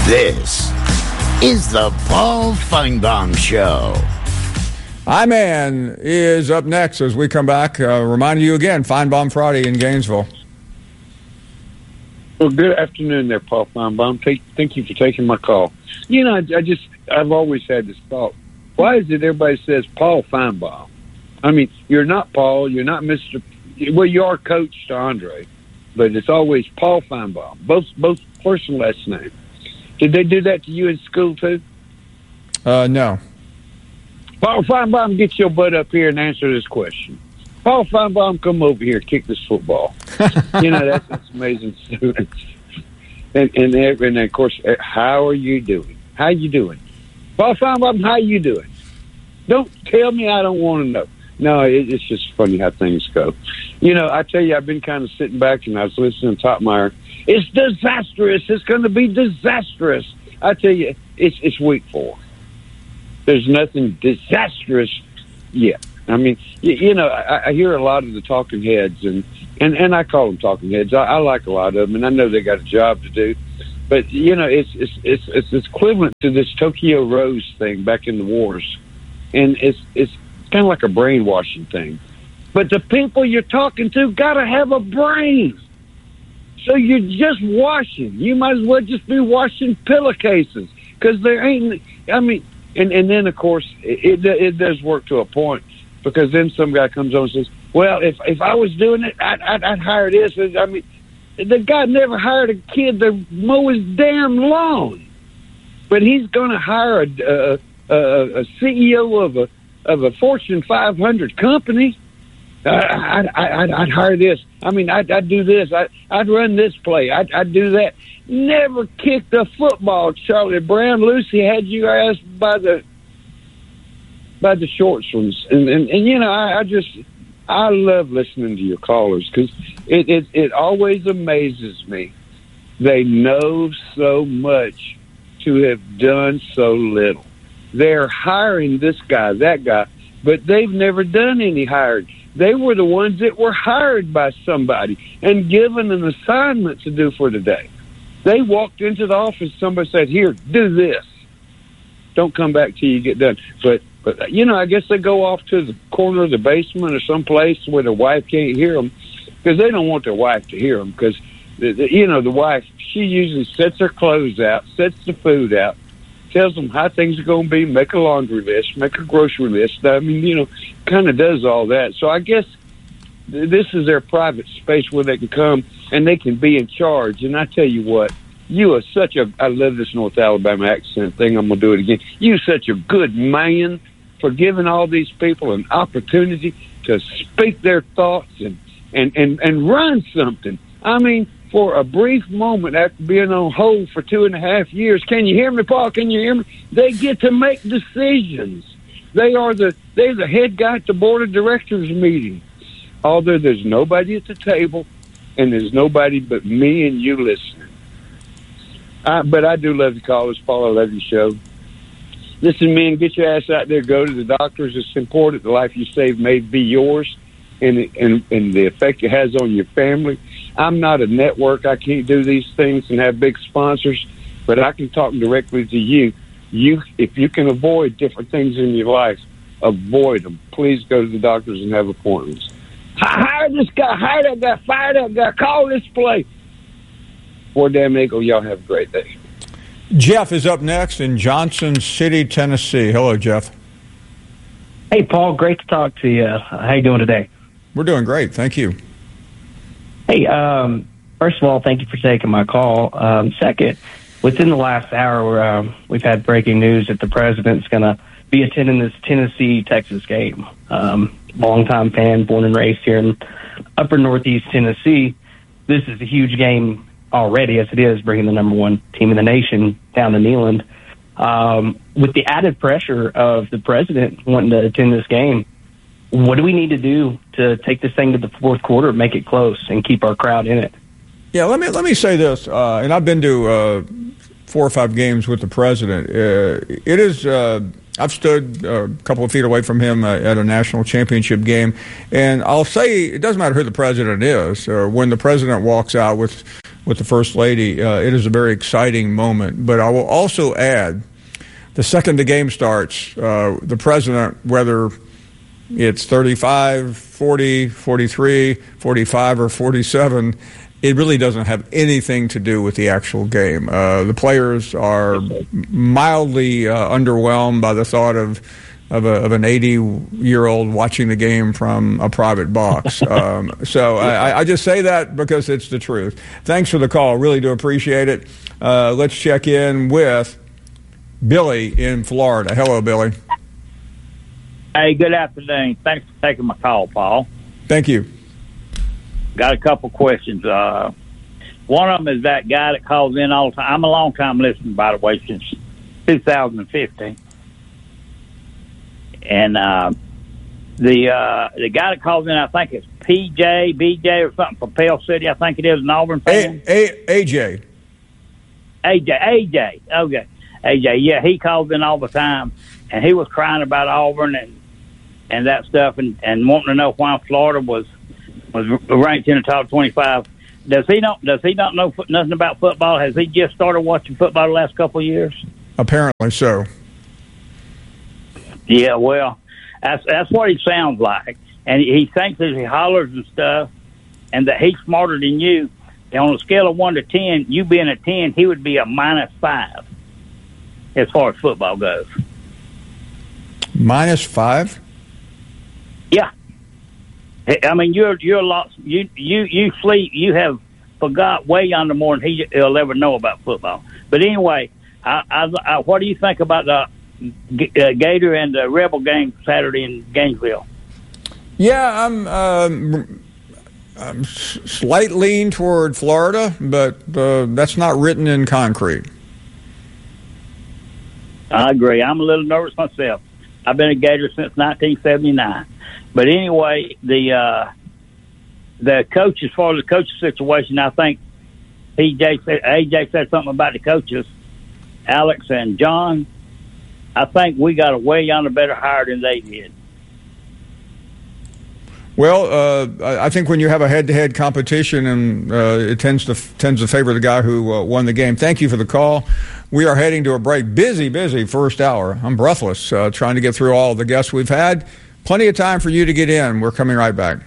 This is the Paul Finebaum Show. I-Man is up next as we come back. Reminding you again, Finebaum Friday in Gainesville. Well, good afternoon there, Paul Finebaum. Thank you for taking my call. You know, I've always had this thought. Why is it everybody says Paul Finebaum? I mean, you're not Paul, you're not Mr. Well, you are Coach to Andre, but it's always Paul Finebaum, both first and last name. Did they do that to you in school too? No. Paul Finebaum, get your butt up here and answer this question. Paul Finebaum, come over here, kick this football. You know, that's amazing students. And of course, how are you doing? How you doing? Paul Finebaum, how you doing? Don't tell me I don't want to know. No, it's just funny how things go. You know, I tell you, I've been kind of sitting back and I was listening to Topmeyer. It's disastrous. It's going to be disastrous. I tell you, it's week 4. There's nothing disastrous yet. I mean, you know, I hear a lot of the talking heads, and I call them talking heads. I like a lot of them, and I know they got a job to do. But you know, it's equivalent to this Tokyo Rose thing back in the wars, and it's kind of like a brainwashing thing. But the people you're talking to got to have a brain. So you're just washing. You might as well just be washing pillowcases because there ain't. I mean, and then of course it does work to a point, because then some guy comes on and says, "Well, if I was doing it, I'd hire this." I mean, the guy never hired a kid to mow his damn lawn, but he's going to hire a CEO of a Fortune 500 company. I'd hire this. I mean, I'd do this. I'd run this play. I'd do that. Never kicked a football, Charlie Brown. Lucy had you ass by the shorts ones, and you know, I love listening to your callers because it always amazes me. They know so much to have done so little. They're hiring this guy, that guy, but they've never done any hiring. They were the ones that were hired by somebody and given an assignment to do for the day. They walked into the office, somebody said, "Here, do this. Don't come back till you get done." But you know, I guess they go off to the corner of the basement or someplace where their wife can't hear them, because they don't want their wife to hear them, because, you know, the wife, she usually sets her clothes out, sets the food out, tells them how things are going to be, make a laundry list, make a grocery list. I mean, you know, kind of does all that. So I guess this is their private space where they can come and they can be in charge. And I tell you what, you are such a, I love this North Alabama accent thing. I'm going to do it again. You're such a good man for giving all these people an opportunity to speak their thoughts and run something. I mean, for a brief moment after being on hold for 2.5 years. Can you hear me, Paul? Can you hear me? They get to make decisions. They're the head guy at the board of directors meeting. Although there's nobody at the table and there's nobody but me and you listening. But I do love the callers, Paul. I love your show. Listen, man, get your ass out there. Go to the doctors. It's important. The life you save may be yours, and the effect it has on your family. I'm not a network. I can't do these things and have big sponsors, but I can talk directly to you. If you can avoid different things in your life, avoid them. Please go to the doctors and have appointments. Hire this guy. Hire that guy. Fire that guy. Call this play. War Damn Eagle, y'all have a great day. Jeff is up next in Johnson City, Tennessee. Hello, Jeff. Hey, Paul. Great to talk to you. How you doing today? We're doing great. Thank you. Hey, first of all, thank you for taking my call. Second, within the last hour, we've had breaking news that the president's going to be attending this Tennessee-Texas game. Longtime fan, born and raised here in upper northeast Tennessee. This is a huge game already, as it is, bringing the number one team in the nation down to Neyland. With the added pressure of the president wanting to attend this game, what do we need to do to take this thing to the fourth quarter, make it close, and keep our crowd in it? Yeah, let me say this, and I've been to 4 or 5 games with the president. It is I've stood a couple of feet away from him at a national championship game, and I'll say it doesn't matter who the president is. When the president walks out with with the First Lady. It is a very exciting moment. But I will also add, the second the game starts, the president, whether it's 35, 40, 43, 45, or 47, it really doesn't have anything to do with the actual game. The players are mildly underwhelmed by the thought of an 80-year-old watching the game from a private box. So I just say that because it's the truth. Thanks for the call. Really do appreciate it. Let's check in with Billy in Florida. Hello, Billy. Hey, good afternoon. Thanks for taking my call, Paul. Thank you. Got a couple questions. One of them is that guy that calls in all the time. I'm a long-time listener, by the way, since 2015. And the guy that calls in, I think it's PJ, BJ, or something from Pell City. I think it is an Auburn fan. AJ. AJ. Okay. AJ, yeah, he calls in all the time, and he was crying about Auburn and that stuff, and wanting to know why Florida was ranked in the top 25. Does he not know nothing about football? Has he just started watching football the last couple of years? Apparently so. Yeah, well, that's what he sounds like, and he thinks that he hollers and stuff, and that he's smarter than you. And on a scale of 1 to 10, you being a 10, he would be a -5 as far as football goes. -5? Yeah. I mean, you're a lot. You sleep. You have forgot way yonder more than he'll ever know about football. But anyway, I what do you think about the Gator and the Rebel game Saturday in Gainesville? Yeah, I'm slight lean toward Florida, but that's not written in concrete. I agree. I'm a little nervous myself. I've been a Gator since 1979. But anyway, the coach, as far as the coaching situation, I think AJ said something about the coaches, Alex and John. I think we got a way yonder better hire than they did. Well, I think when you have a head-to-head competition, and it tends to favor the guy who won the game. Thank you for the call. We are heading to a break. Busy first hour. I'm breathless trying to get through all the guests we've had. Plenty of time for you to get in. We're coming right back.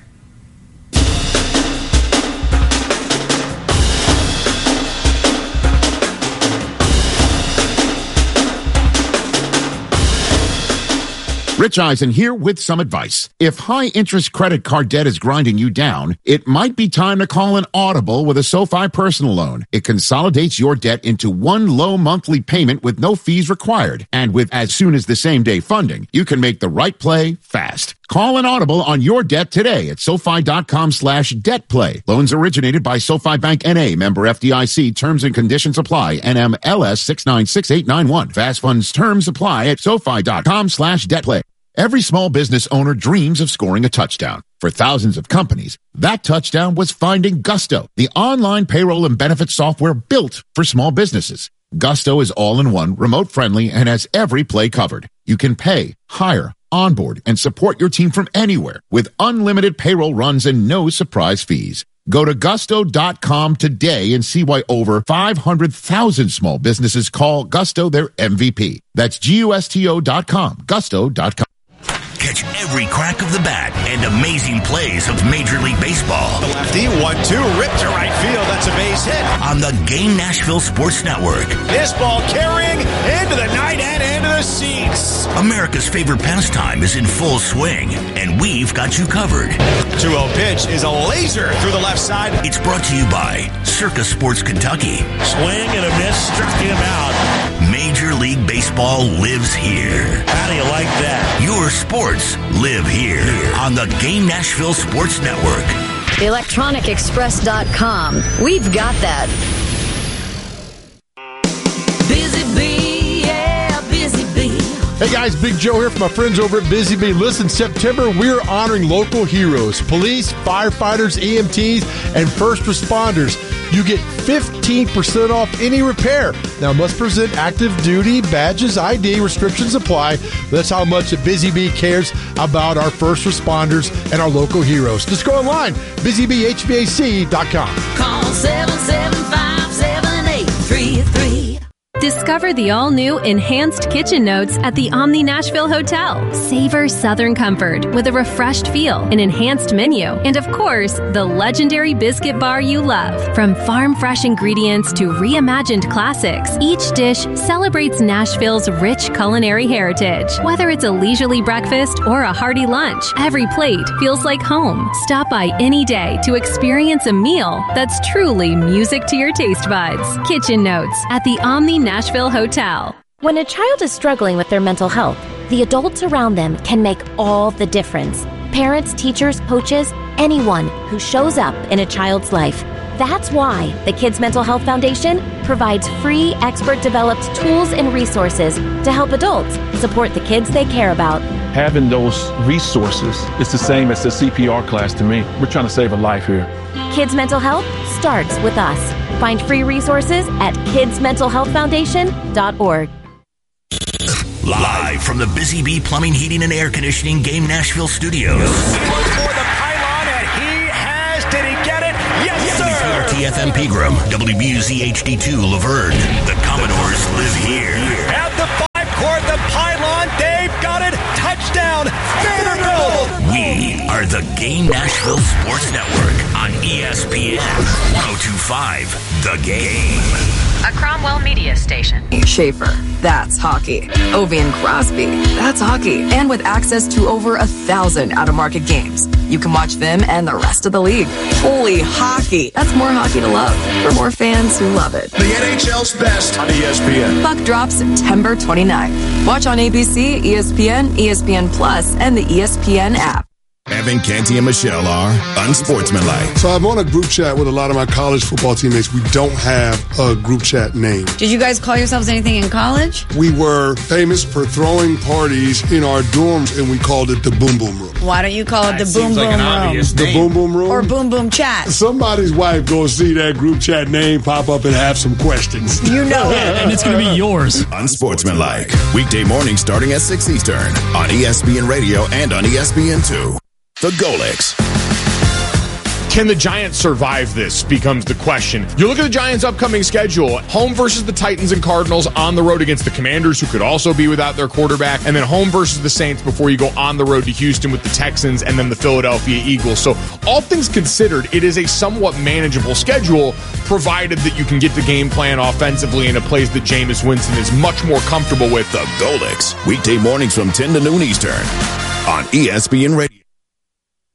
Rich Eisen here with some advice. If high-interest credit card debt is grinding you down, it might be time to call an Audible with a SoFi personal loan. It consolidates your debt into one low monthly payment with no fees required. And with as soon as the same-day funding, you can make the right play fast. Call an Audible on your debt today at SoFi.com/debtplay. Loans originated by SoFi Bank N.A., member FDIC. Terms and conditions apply. NMLS 696891. Fast funds terms apply at SoFi.com/debtplay. Every small business owner dreams of scoring a touchdown. For thousands of companies, that touchdown was finding Gusto, the online payroll and benefits software built for small businesses. Gusto is all-in-one, remote-friendly, and has every play covered. You can pay, hire, onboard, and support your team from anywhere with unlimited payroll runs and no surprise fees. Go to gusto.com today and see why over 500,000 small businesses call Gusto their MVP. That's GUSTO.com, gusto.com. Catch every crack of the bat and amazing plays of Major League Baseball. The lefty, 1-2, ripped to right field. That's a base hit. On the Game Nashville Sports Network. This ball carrying into the night and into the seats. America's favorite pastime is in full swing, and we've got you covered. 2-0 pitch is a laser through the left side. It's brought to you by Circus Sports Kentucky. Swing and a miss, struck him out. Major League Baseball lives here. How do you like that? Your sports live here on the Game Nashville Sports Network. ElectronicExpress.com. We've got that. Busy Bee, yeah, Busy Bee. Hey guys, Big Joe here from my friends over at Busy Bee. Listen, September, we're honoring local heroes, police, firefighters, EMTs, and first responders. You get 15% off any repair. Now, must present active duty badges, ID, restrictions apply. That's how much Busy Bee cares about our first responders and our local heroes. Just go online, busybhvac.com. Call 775-7833. Discover the all-new Enhanced Kitchen Notes at the Omni Nashville Hotel. Savor Southern comfort with a refreshed feel, an enhanced menu, and of course, the legendary biscuit bar you love. From farm-fresh ingredients to reimagined classics, each dish celebrates Nashville's rich culinary heritage. Whether it's a leisurely breakfast or a hearty lunch, every plate feels like home. Stop by any day to experience a meal that's truly music to your taste buds. Kitchen Notes at the Omni Nashville Hotel. When a child is struggling with their mental health, the adults around them can make all the difference. Parents, teachers, coaches, anyone who shows up in a child's life. That's why the Kids Mental Health Foundation provides free, expert-developed tools and resources to help adults support the kids they care about. Having those resources is the same as the CPR class to me. We're trying to save a life here. Kids Mental Health starts with us. Find free resources at kidsmentalhealthfoundation.org. Live from the Busy Bee Plumbing, Heating, and Air Conditioning Game Nashville studios. For the pylon, and he has. Did he get it? Yes, sir. WPRT-FM Pegram, WBUZ HD2 Laverne. The Commodores live here. At the 5-court, the pylon. Dave got it. Touchdown. Vanderbilt. We are the Game Nashville Sports Network on ESPN 102.5. The Game. A Cromwell Media Station. Schaefer, that's hockey. Ovi and Crosby, that's hockey. And with access to over 1,000 out-of-market games, you can watch them and the rest of the league. Holy hockey. That's more hockey to love for more fans who love it. The NHL's best on ESPN. Puck drops September 29th. Watch on ABC, ESPN, ESPN Plus, and the ESPN app. Evan, Canty, and Michelle are unsportsmanlike. So I'm on a group chat with a lot of my college football teammates. We don't have a group chat name. Did you guys call yourselves anything in college? We were famous for throwing parties in our dorms, and we called it the Boom Boom Room. Why don't you call it the Boom Boom Room? The Boom Boom Room? Or Boom Boom Chat. Somebody's wife go see that group chat name pop up and have some questions. You know it. And it's going to be yours. Unsportsmanlike. Weekday morning starting at 6 Eastern on ESPN Radio and on ESPN2. The Golics. Can the Giants survive this becomes the question. You look at the Giants' upcoming schedule, home versus the Titans and Cardinals, on the road against the Commanders, who could also be without their quarterback, and then home versus the Saints before you go on the road to Houston with the Texans and then the Philadelphia Eagles. So all things considered, it is a somewhat manageable schedule, provided that you can get the game plan offensively in a place that Jameis Winston is much more comfortable with. The Golics, weekday mornings from 10 to noon Eastern on ESPN Radio.